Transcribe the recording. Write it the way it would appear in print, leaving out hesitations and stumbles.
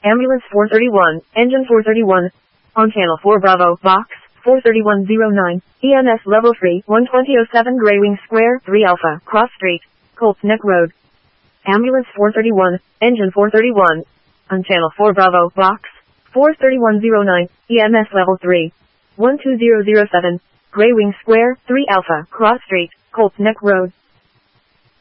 Ambulance 431, Engine 431. On Channel 4 Bravo, Box 43109, EMS Level 3, 12007 Grey Wing Square, 3 Alpha, Cross Street, Colts Neck Road. Ambulance 431, Engine 431. On Channel 4 Bravo, Box 43109, EMS Level 3, 12007, Grey Wing Square, 3 Alpha, Cross Street, Colts Neck Road.